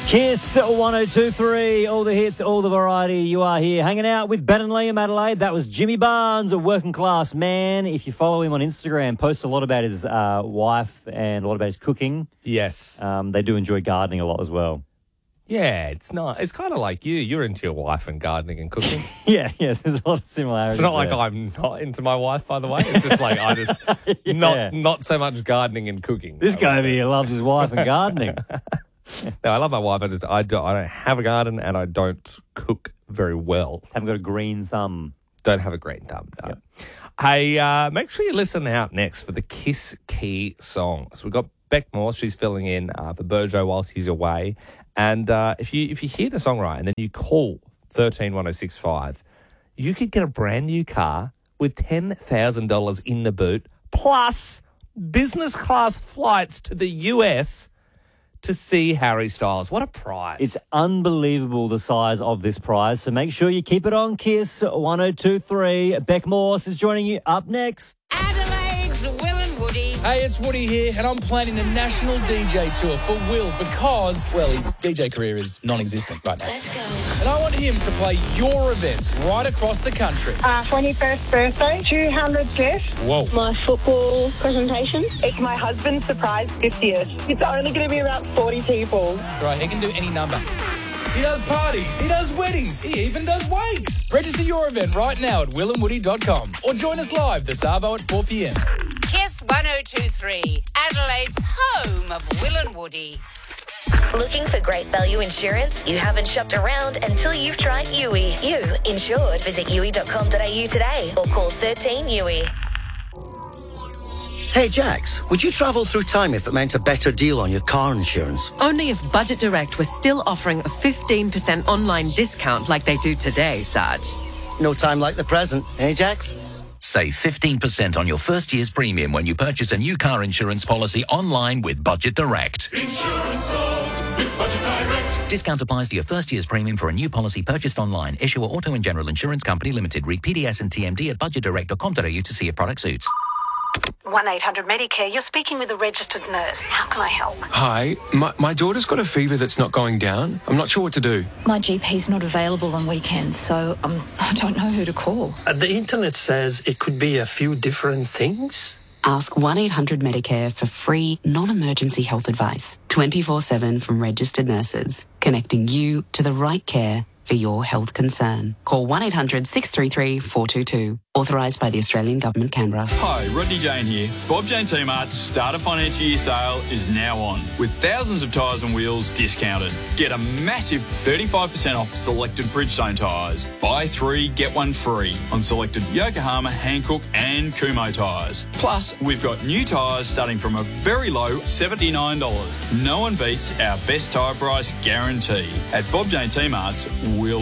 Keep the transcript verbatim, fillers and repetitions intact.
Kiss one oh two three, all the hits, all the variety. You are here hanging out with Ben and Liam Adelaide. That was Jimmy Barnes, a working class man. If you follow him on Instagram, posts a lot about his uh, wife and a lot about his cooking. Yes. Um, they do enjoy gardening a lot as well. Yeah, it's not. It's kind of like you. You're into your wife and gardening and cooking. yeah, yes, there's a lot of similarities. It's not there. like I'm not into my wife, by the way. It's just like I just yeah. not not so much gardening and cooking. This guy over here loves his wife and gardening. No, I love my wife. I just I don't, I don't have a garden and I don't cook very well. Haven't got a green thumb. Don't have a green thumb. No. Yep. Hey, uh, make sure you listen out next for the Kiss Key song. So we've got Beck Moore. She's filling in uh, for Burjo whilst he's away. And uh, if you if you hear the song right and then you call thirteen one oh six five, you could get a brand new car with ten thousand dollars in the boot plus business class flights to the U S to see Harry Styles. What a prize. It's unbelievable the size of this prize. So make sure you keep it on Kiss one oh two three. Beck Morse is joining you up next. Adelaide's Will and Woody. Hey, it's Woody here, and I'm planning a national D J tour for Will because, well, his D J career is non-existent right now. Let's go. And I want him to play your events right across the country. Uh, twenty-first birthday, two hundred guests. Whoa. My football presentation. It's my husband's surprise fiftieth. It's only going to be about forty people. That's right, he can do any number. He does parties, he does weddings, he even does wakes. Register your event right now at will and woody dot com or join us live this Arvo at four p.m. Kiss one oh two three, Adelaide's home of Will and Woody. Looking for great value insurance? You haven't shopped around until you've tried U I. You insured. Visit U I dot com dot a u today or call thirteen U I. Hey, Jax, would you travel through time if it meant a better deal on your car insurance? Only if Budget Direct was still offering a fifteen percent online discount like they do today, Sarge. No time like the present, eh, Jax? Save fifteen percent on your first year's premium when you purchase a new car insurance policy online with Budget Direct. Insurance solved with Budget Direct. Discount applies to your first year's premium for a new policy purchased online. Issuer Auto and General Insurance Company Limited. Read P D S and T M D at budget direct dot com dot a u to see if product suits. one eight hundred Medicare, you're speaking with a registered nurse. How can I help? Hi, my, my daughter's got a fever that's not going down. I'm not sure what to do. My G P's not available on weekends, so um, I don't know who to call. Uh, the internet says it could be a few different things. Ask one eight hundred Medicare for free, non-emergency health advice. twenty-four seven from registered nurses, connecting you to the right care for your health concern. Call one eight hundred six three three four two two. Authorised by the Australian Government, Canberra. Hi, Rodney Jane here. Bob Jane T-Mart's Start a Financial Year sale is now on, with thousands of tyres and wheels discounted. Get a massive thirty-five percent off selected Bridgestone tyres. Buy three, get one free on selected Yokohama, Hankook and Kumho tyres. Plus, we've got new tyres starting from a very low seventy-nine dollars. No one beats our best tyre price guarantee. At Bob Jane T-Mart's, we'll